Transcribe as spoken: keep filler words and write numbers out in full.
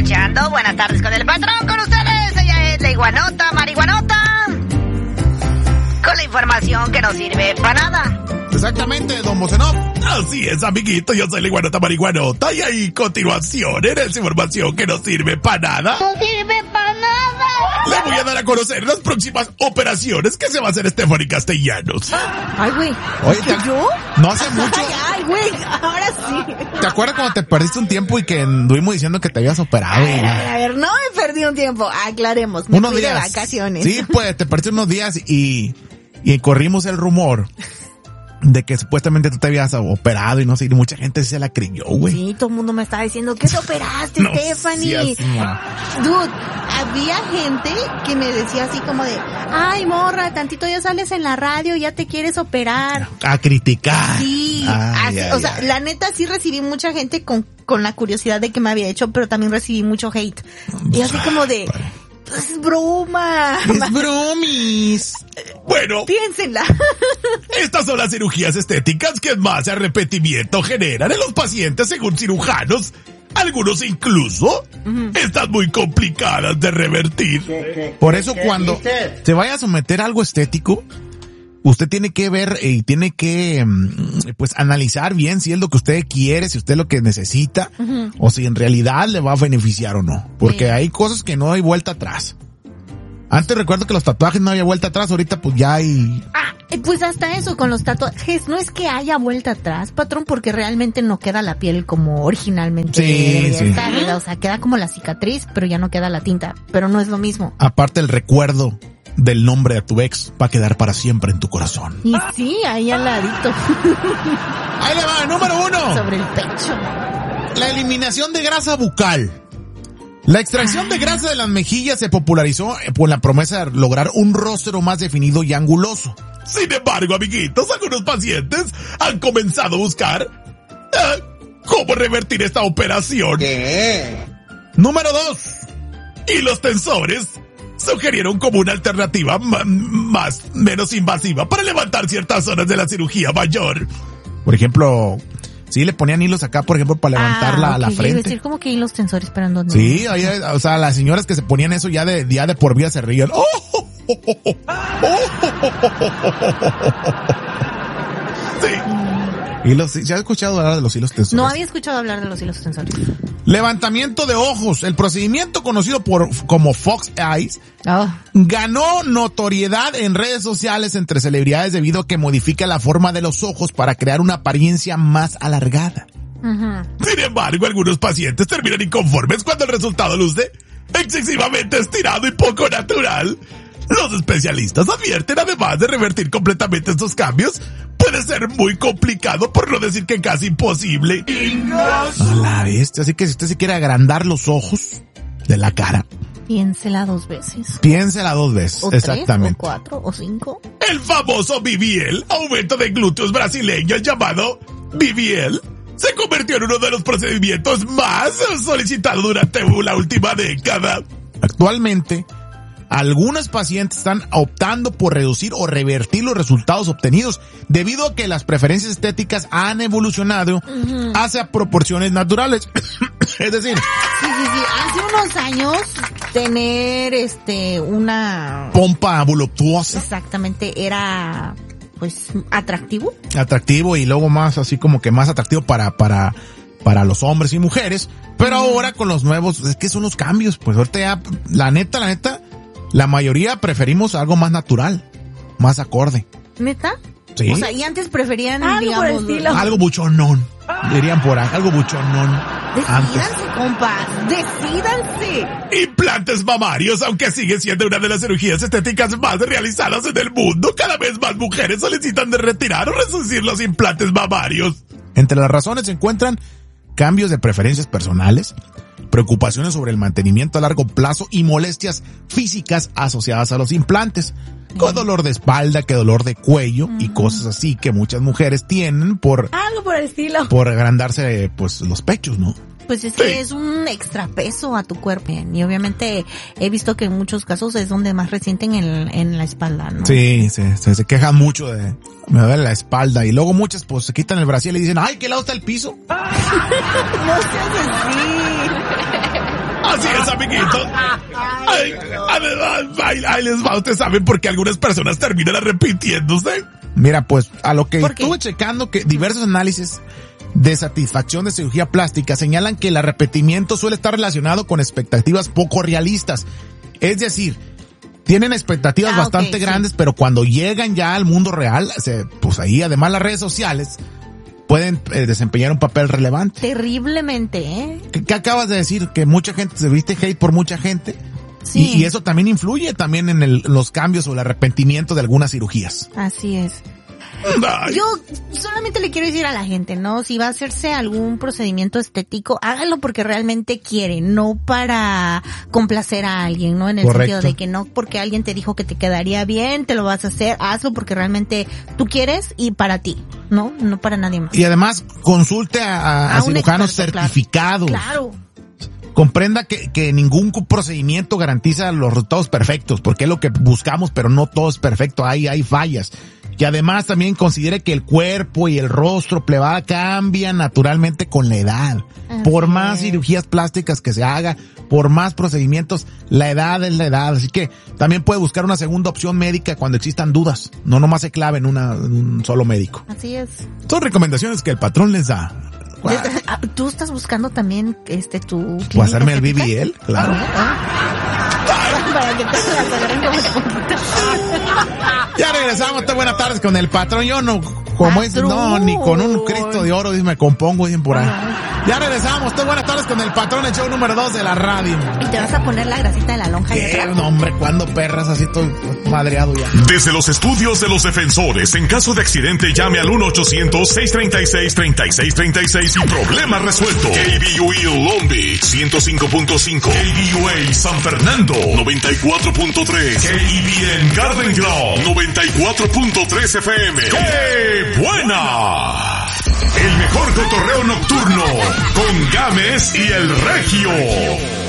escuchando Buenas Tardes con el Patrón. Con ustedes, ella es la iguanota, marihuanota, con la información que no sirve para nada. Exactamente, don Bocenov. Así es, amiguito, yo soy la iguanota marihuanota y ahí continuación en esa información que no sirve para nada. No sirve para nada. Le voy a dar a conocer las próximas operaciones que se va a hacer Stephanie Castellanos. Ay, güey. Oye, ¿te... ¿yo? No hace mucho. Ay, ay, güey, ahora sí. ¿Te acuerdas cuando te perdiste un tiempo y que anduvimos diciendo que te habías operado? A ver, a ver, a ver, no me perdí un tiempo, aclaremos. Me unos fui días. de vacaciones. Sí, pues, te perdiste unos días y, y corrimos el rumor de que supuestamente tú te habías operado y no sé, y mucha gente se la creyó, güey. Sí, todo el mundo me estaba diciendo, ¿qué te operaste, no Stephanie? Dude, había gente que me decía así como de, ay, morra, tantito ya sales en la radio, ya te quieres operar. A criticar. Sí, ay, así, ay, o sea, ay. la neta sí recibí mucha gente con, con la curiosidad de que me había hecho, pero también recibí mucho hate. Y así como de, es broma. Es bromis. Bueno, piénsenla. Estas son las cirugías estéticas que más arrepentimiento generan en los pacientes según cirujanos. Algunos incluso uh-huh. están muy complicadas de revertir. ¿Qué, qué, Por eso qué, cuando qué se vaya a someter a algo estético, usted tiene que ver y tiene que pues analizar bien si es lo que usted quiere, si usted es lo que necesita, uh-huh. o si en realidad le va a beneficiar o no. Porque sí. hay cosas que no hay vuelta atrás. Antes recuerdo que los tatuajes no había vuelta atrás, ahorita pues ya hay... Ah, pues hasta eso con los tatuajes, no es que haya vuelta atrás, patrón, porque realmente no queda la piel como originalmente sí, debería sí. estar, ¿verdad? O sea, queda como la cicatriz, pero ya no queda la tinta, pero no es lo mismo. Aparte el recuerdo del nombre de tu ex va a quedar para siempre en tu corazón. Y sí, ahí al ladito. Ahí le va, número uno. Sobre el pecho. La eliminación de grasa bucal. La extracción de grasa de las mejillas se popularizó por la promesa de lograr un rostro más definido y anguloso. Sin embargo, amiguitos, algunos pacientes han comenzado a buscar eh, cómo revertir esta operación. ¿Qué? Número dos. Y los tensores sugirieron como una alternativa m- más, menos invasiva para levantar ciertas zonas de la cirugía mayor. Por ejemplo... Sí, le ponían hilos acá, por ejemplo, para levantar ah, la, okay. la frente. Iba a decir como que hilos tensores, pero ¿en dónde? Sí, ahí, o sea, las señoras que se ponían eso ya de, ya de por vida se reían. ¡Oh! oh, oh, oh, oh, oh. Sí. Hilos, ¿se ha escuchado hablar de los hilos tensores? No había escuchado hablar de los hilos tensores. Levantamiento de ojos. El procedimiento conocido por como Fox Eyes oh. ganó notoriedad en redes sociales entre celebridades debido a que modifica la forma de los ojos para crear una apariencia más alargada. Uh-huh. Sin embargo, algunos pacientes terminan inconformes cuando el resultado luce excesivamente estirado y poco natural. Los especialistas advierten, además de revertir completamente estos cambios, puede ser muy complicado, por no decir que casi imposible. A la bestia, así que si usted se quiere agrandar los ojos de la cara, piénsela dos veces. Piénsela dos veces, o exactamente. Tres, o cuatro, o cinco. El famoso B B L, aumento de glúteos brasileños llamado B B L, se convirtió en uno de los procedimientos más solicitados durante la última década. Actualmente, algunos pacientes están optando por reducir o revertir los resultados obtenidos debido a que las preferencias estéticas han evolucionado uh-huh. hacia proporciones naturales. Es decir, sí, sí, sí. Hace unos años tener este una pompa voluptuosa. Exactamente, era pues atractivo. Atractivo y luego más así como que más atractivo para para para los hombres y mujeres, pero uh-huh. ahora con los nuevos, es que son los cambios, pues ahorita ya la neta, la neta la mayoría preferimos algo más natural, más acorde. ¿Neta? Sí. O sea, y antes preferían, algo digamos, por estilo. Algo buchonón. Dirían por ahí, algo buchonón. Decídanse, compas, decídanse. Implantes mamarios, aunque sigue siendo una de las cirugías estéticas más realizadas en el mundo, cada vez más mujeres solicitan de retirar o reducir los implantes mamarios. Entre las razones se encuentran cambios de preferencias personales, preocupaciones sobre el mantenimiento a largo plazo y molestias físicas asociadas a los implantes, con dolor de espalda, que dolor de cuello y cosas así que muchas mujeres tienen por algo por el estilo, por agrandarse pues los pechos, ¿no? Pues es sí. que es un extrapeso a tu cuerpo y obviamente he visto que en muchos casos es donde más resienten en, en la espalda, ¿no? Sí, sí, se, se quejan mucho de me duele la espalda y luego muchas pues se quitan el brasier y dicen, ay, ¿qué lado está el piso? No seas así. Así es, amiguitos. Ay, además, ahí, ahí les va. Ustedes saben por qué algunas personas terminan arrepintiéndose. Mira, pues, a lo que estuve checando, que diversos análisis de satisfacción de cirugía plástica señalan que el arrepentimiento suele estar relacionado con expectativas poco realistas. Es decir, tienen expectativas ah, bastante okay, grandes, sí. pero cuando llegan ya al mundo real, se, pues ahí además las redes sociales pueden eh, desempeñar un papel relevante. Terriblemente, ¿eh? ¿Qué, qué acabas de decir? Que mucha gente se viste hate por mucha gente. Sí. Y, y eso también influye también en el, los cambios o el arrepentimiento de algunas cirugías. Así es. Ay. Yo solamente le quiero decir a la gente, ¿no? Si va a hacerse algún procedimiento estético, hágalo porque realmente quiere, no para complacer a alguien, ¿no? En el Correcto. Sentido de que no porque alguien te dijo que te quedaría bien, te lo vas a hacer, hazlo porque realmente tú quieres y para ti, ¿no? No para nadie más. Y además, consulte a, a, a, a cirujanos experto, certificados. Claro. claro. Comprenda que, que ningún procedimiento garantiza los resultados perfectos, porque es lo que buscamos, pero no todo es perfecto, hay, hay fallas. Y además también considere que el cuerpo y el rostro plebada cambian naturalmente con la edad. Así por más es. cirugías plásticas que se haga, por más procedimientos, la edad es la edad. Así que también puede buscar una segunda opción médica cuando existan dudas. No nomás se clave en, una, en un solo médico. Así es. Son recomendaciones que el patrón les da. Wow. ¿Tú estás buscando también este tu ¿Puedo hacerme el B B L? Claro. ¿Ah? Para que te las agarren como esponjitas. Ya regresamos, buenas tardes con el patrón. Yo no, como es, no, ni con un Cristo de oro, me compongo, dicen por ahí. Ya regresamos, buenas tardes con el patrón, el show número dos de la radio. ¿Y te vas a poner la grasita de la lonja? ¿Qué? No, hombre, ¿cuándo perras? Así estoy madreado ya. Desde los estudios de los defensores, en caso de accidente, llame al uno ochocientos seis treinta y seis treinta y seis treinta y seis y problema resuelto. K B U A Long Beach, ciento cinco punto cinco. K B U A San Fernando, noventa y cuatro punto tres. K E B N Garden Grove, noventa y cuatro punto tres F M. ¡Qué buena! El mejor cotorreo nocturno con Gámez y el Regio.